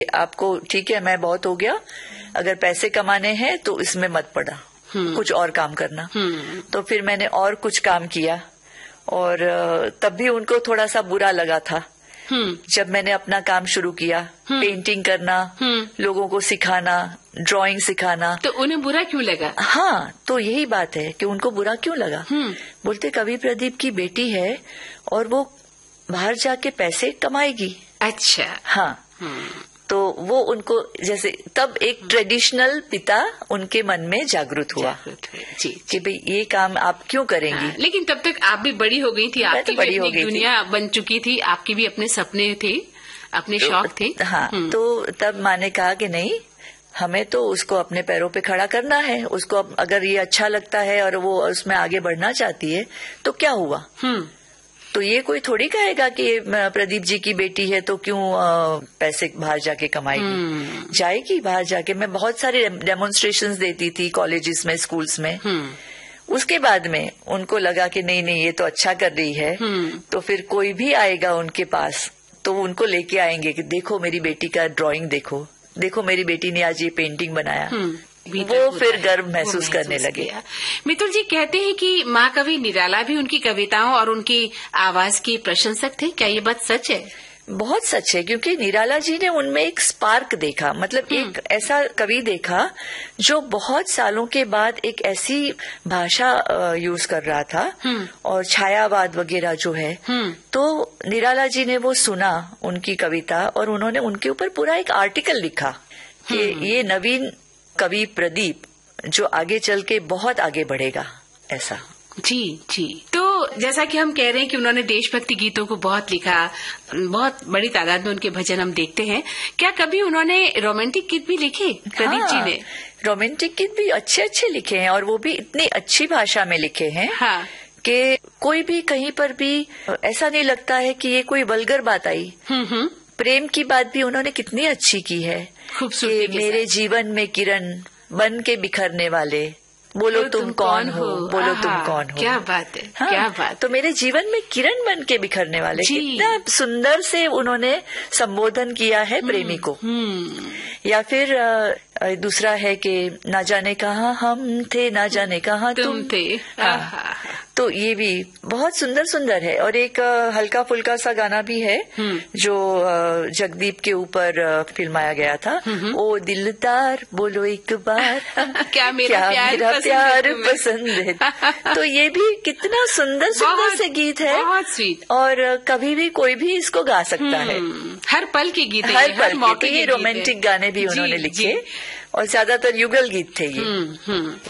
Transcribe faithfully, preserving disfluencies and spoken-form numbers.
आपको ठीक है, मैं बहुत हो गया, अगर पैसे कमाने हैं तो इसमें मत पड़ा, कुछ और काम करना। तो फिर मैंने और कुछ काम किया और तब भी उनको थोड़ा सा बुरा लगा था जब मैंने अपना काम शुरू किया, पेंटिंग करना, लोगों को सिखाना, ड्राइंग सिखाना। तो उन्हें बुरा क्यों लगा? हाँ, तो यही बात है कि उनको बुरा क्यों लगा। बोलते कवि प्रदीप की बेटी है और वो बाहर जाके पैसे कमाएगी। अच्छा। हाँ, तो वो उनको जैसे तब एक ट्रेडिशनल पिता उनके मन में जागृत हुआ जी कि भाई ये काम आप क्यों करेंगी। हाँ, लेकिन तब तक आप भी बड़ी हो गई थी, आपकी तो भी अपनी दुनिया बन चुकी थी, आपके भी अपने सपने थे, अपने तो, शौक थे। हाँ, तो तब माँ ने कहा कि नहीं, हमें तो उसको अपने पैरों पे खड़ा करना है। उसको अगर ये अच्छा लगता है और वो उसमें आगे बढ़ना चाहती है तो क्या हुआ। तो ये कोई थोड़ी कहेगा कि प्रदीप जी की बेटी है तो क्यों आ, पैसे बाहर जाके कमाएगी। जाएगी बाहर जाके। मैं बहुत सारे डेमोन्स्ट्रेशंस देती थी कॉलेजेस में, स्कूल्स में। उसके बाद में उनको लगा कि नहीं नहीं ये तो अच्छा कर रही है, तो फिर कोई भी आएगा उनके पास तो उनको लेके आएंगे कि देखो मेरी बेटी का ड्राइंग, देखो देखो मेरी बेटी ने आज ये पेंटिंग बनाया। वो फिर गर्व महसूस करने लगे। मितुल जी कहते हैं कि महाकवि निराला भी उनकी कविताओं और उनकी आवाज के प्रशंसक थे, क्या ये बात सच है? बहुत सच है, क्योंकि निराला जी ने उनमें एक स्पार्क देखा, मतलब एक ऐसा कवि देखा जो बहुत सालों के बाद एक ऐसी भाषा यूज कर रहा था और छायावाद वगैरह जो है। तो निराला जी ने वो सुना उनकी कविता और उन्होंने उनके ऊपर पूरा एक आर्टिकल लिखा कि ये नवीन कवि प्रदीप जो आगे चल के बहुत आगे बढ़ेगा, ऐसा। जी जी। तो जैसा कि हम कह रहे हैं कि उन्होंने देशभक्ति गीतों को बहुत लिखा, बहुत बड़ी तादाद में उनके भजन हम देखते हैं, क्या कभी उन्होंने रोमांटिक गीत भी लिखे प्रदीप जी ने? रोमांटिक गीत भी अच्छे अच्छे लिखे हैं और वो भी इतनी अच्छी भाषा में लिखे हैं। हाँ। कि कोई भी कहीं पर भी ऐसा नहीं लगता है कि ये कोई वल्गर बात आई। प्रेम की बात भी उन्होंने कितनी अच्छी की है। खूबसूरती कि मेरे जीवन में किरण बन के बिखरने वाले, बोलो तुम, तुम कौन हो, बोलो तुम कौन हो। क्या बात है। हाँ, क्या बात। तो मेरे जीवन में किरण बन के बिखरने वाले, कितना सुंदर से उन्होंने संबोधन किया है प्रेमी को। या फिर दूसरा है कि ना जाने कहाँ हम थे, ना जाने कहाँ तुम, तुम थे। हाँ, तो ये भी बहुत सुंदर सुंदर है। और एक हल्का फुल्का सा गाना भी है जो जगदीप के ऊपर फिल्माया गया था, ओ दिलदार बोलो एक बार क्या मेरा क्या प्यार, मेरा पसंद, प्यार है पसंद है। तो ये भी कितना सुंदर सुंदर से गीत है, बहुत स्वीट। और कभी भी कोई भी इसको गा सकता है। हर पल के गीत, हर पल के। ये रोमांटिक गाने भी उन्होंने लिखे और ज्यादातर युगल गीत थे ये।